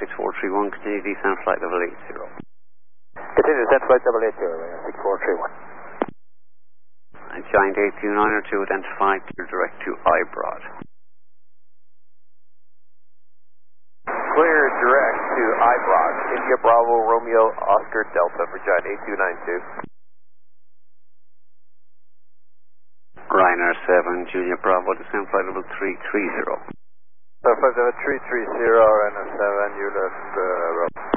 6431, continue descent flight level 80. Continue descent flight level 80, 6431. And giant 82902 identified, clear direct to iBroad. Clear direct to iBroad, India Bravo Romeo Oscar Delta for giant 8292. Ryanair 7, Julia Bravo, descent flight level 330. So 57330, Ryanair 7, you left